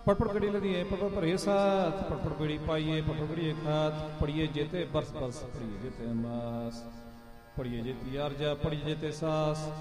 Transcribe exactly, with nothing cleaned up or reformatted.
पटपट कड़ी लदिए पटपट भरे साथ पटपट बेड़ी पाइए पटपट कड़िए खात पढ़िए जेते बरस बरस पढ़िए जेते मास पढ़िए जेती आरजा पढ़िए जेते सास